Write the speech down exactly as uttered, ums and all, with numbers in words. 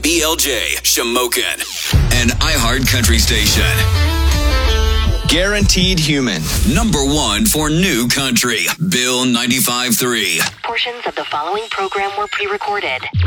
B L J, Shamokin, an iHeart Country station. Guaranteed Human. Number one for new country. Bill ninety-five point three. Portions of the following program were pre-recorded.